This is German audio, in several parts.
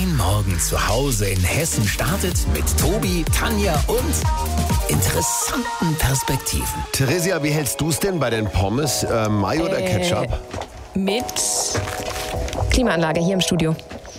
Dein Morgen zu Hause in Hessen startet mit Tobi, Tanja und interessanten Perspektiven. Theresia, wie hältst du es denn bei den Pommes? Mayo oder Ketchup? Mit Klimaanlage hier im Studio.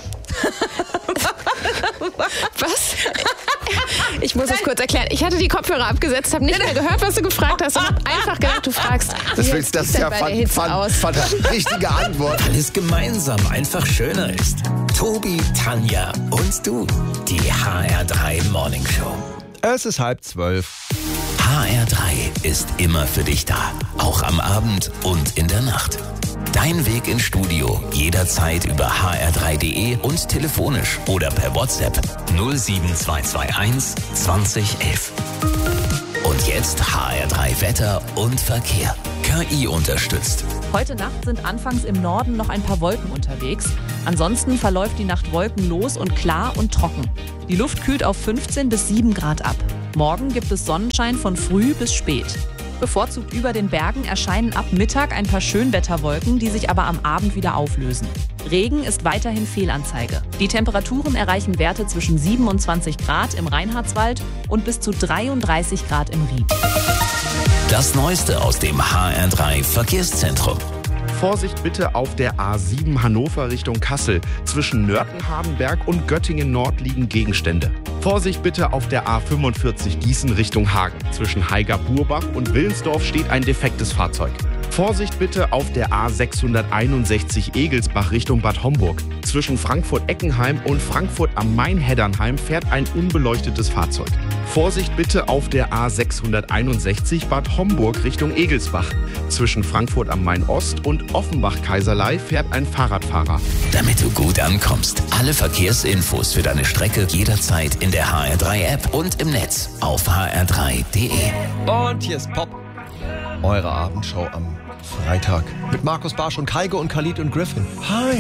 Was? Ich muss es kurz erklären. Ich hatte die Kopfhörer abgesetzt, habe nicht mehr gehört, was du gefragt hast und habe einfach gedacht, du fragst. Das ist ja richtige Antwort. Weil es gemeinsam einfach schöner ist. Tobi, Tanja und du. Die HR3 Morning Show. Es ist 11:30. HR3 ist immer für dich da. Auch am Abend und in der Nacht. Dein Weg ins Studio jederzeit über hr3.de und telefonisch oder per WhatsApp 07221 2011. Und jetzt HR3 Wetter und Verkehr. KI unterstützt. Heute Nacht sind anfangs im Norden noch ein paar Wolken unterwegs. Ansonsten verläuft die Nacht wolkenlos und klar und trocken. Die Luft kühlt auf 15 bis 7 Grad ab. Morgen gibt es Sonnenschein von früh bis spät. Bevorzugt über den Bergen erscheinen ab Mittag ein paar Schönwetterwolken, die sich aber am Abend wieder auflösen. Regen ist weiterhin Fehlanzeige. Die Temperaturen erreichen Werte zwischen 27 Grad im Reinhardswald und bis zu 33 Grad im Ried. Das Neueste aus dem HR3 Verkehrszentrum. Vorsicht bitte auf der A7 Hannover Richtung Kassel. Zwischen Nörten-Hardenberg und Göttingen-Nord liegen Gegenstände. Vorsicht bitte auf der A45 Gießen Richtung Hagen. Zwischen Haiger-Burbach und Willensdorf steht ein defektes Fahrzeug. Vorsicht bitte auf der A661 Egelsbach Richtung Bad Homburg. Zwischen Frankfurt-Eckenheim und Frankfurt am Main-Heddernheim fährt ein unbeleuchtetes Fahrzeug. Vorsicht bitte auf der A661 Bad Homburg Richtung Egelsbach. Zwischen Frankfurt am Main-Ost und Offenbach-Kaiserlei fährt ein Fahrradfahrer. Damit du gut ankommst. Alle Verkehrsinfos für deine Strecke jederzeit in der HR3-App und im Netz auf hr3.de. Und hier ist Pop, eure Abendshow am Freitag. Mit Markus Barsch und Kaige und Khalid und Griffin. Hi.